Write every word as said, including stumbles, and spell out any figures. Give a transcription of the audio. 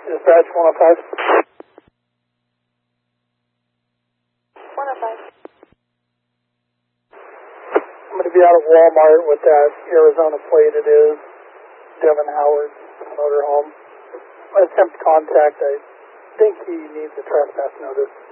Dispatch one oh five. one oh five. I'm going to be out of Walmart with that Arizona plate. It is Devin Howard motorhome. Attempt contact. I think he needs a trespass notice.